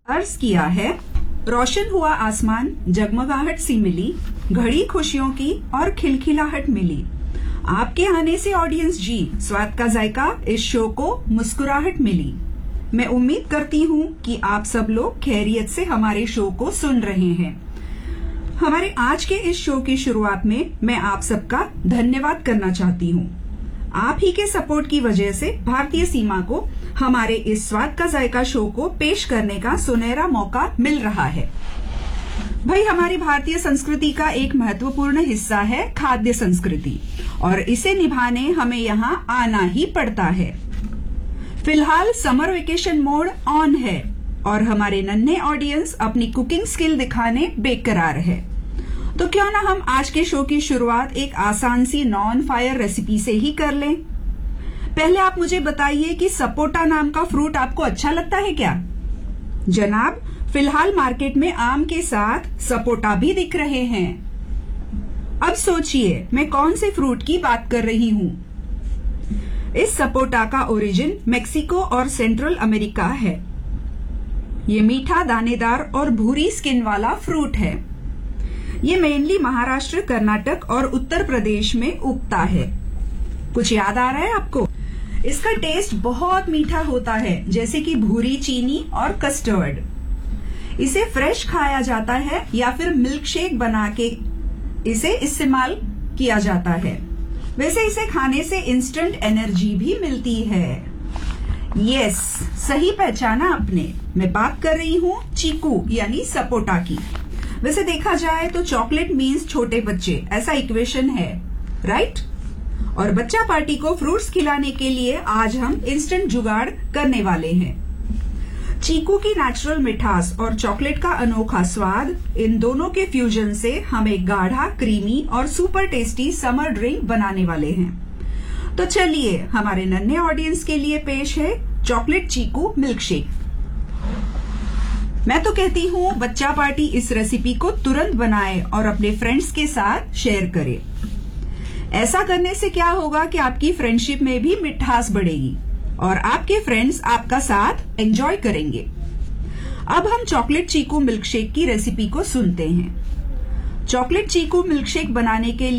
अर्ज किया है, रोशन हुआ आसमान, जगमगाहट सी मिली, घड़ी खुशियों की और खिलखिलाहट मिली। आपके आने से ऑडियंस जी स्वाद का जायका इस शो को मुस्कुराहट मिली। मैं उम्मीद करती हूँ कि आप सब लोग खैरियत से हमारे शो को सुन रहे हैं। हमारे आज के इस शो की शुरुआत में मैं आप सबका धन्यवाद करना चाहती हूँ। आप ही के सपोर्ट की वजह से भारतीय सीमा को हमारे इस स्वाद का जायका शो को पेश करने का सुनहरा मौका मिल रहा है। भाई, हमारी भारतीय संस्कृति का एक महत्वपूर्ण हिस्सा है खाद्य संस्कृति और इसे निभाने हमें यहाँ आना ही पड़ता है। फिलहाल समर वेकेशन मोड ऑन है और हमारे नन्हे ऑडियंस अपनी कुकिंग स्किल दिखाने बेकरार है। तो क्यों ना हम आज के शो की शुरुआत एक आसान सी नॉन फायर रेसिपी से ही कर लें। पहले आप मुझे बताइए कि सपोटा नाम का फ्रूट आपको अच्छा लगता है क्या? जनाब, फिलहाल मार्केट में आम के साथ सपोटा भी दिख रहे हैं। अब सोचिए मैं कौन से फ्रूट की बात कर रही हूँ। इस सपोटा का ओरिजिन मेक्सिको और सेंट्रल अमेरिका है। ये मीठा, दानेदार और भूरी स्किन वाला फ्रूट है। ये मेनली महाराष्ट्र, कर्नाटक और उत्तर प्रदेश में उगता है। कुछ याद आ रहा है आपको? इसका टेस्ट बहुत मीठा होता है, जैसे कि भूरी चीनी और कस्टर्ड। इसे फ्रेश खाया जाता है या फिर मिल्क शेक बना के इसे इस्तेमाल किया जाता है। वैसे इसे खाने से इंस्टेंट एनर्जी भी मिलती है। यस, सही पहचाना आपने। मैं बात कर रही हूँ चीकू यानी सपोटा की। वैसे देखा जाए तो चॉकलेट मीन्स छोटे बच्चे, ऐसा इक्वेशन है, राइट? और बच्चा पार्टी को फ्रूट्स खिलाने के लिए आज हम इंस्टेंट जुगाड़ करने वाले हैं। चीकू की नेचुरल मिठास और चॉकलेट का अनोखा स्वाद, इन दोनों के फ्यूजन से हम एक गाढ़ा, क्रीमी और सुपर टेस्टी समर ड्रिंक बनाने वाले हैं। तो चलिए हमारे नन्हे ऑडियंस के लिए पेश है चॉकलेट चीकू मिल्क शेक। मैं तो कहती हूँ बच्चा पार्टी इस रेसिपी को तुरंत बनाए और अपने फ्रेंड्स के साथ शेयर करे। ऐसा करने से क्या होगा कि आपकी फ्रेंडशिप में भी मिठास बढ़ेगी और आपके फ्रेंड्स आपका साथ एंजॉय करेंगे। अब हम चॉकलेट चीकू मिल्क शेक की रेसिपी को सुनते हैं। चॉकलेट चीकू मिल्क शेक बनाने के लिए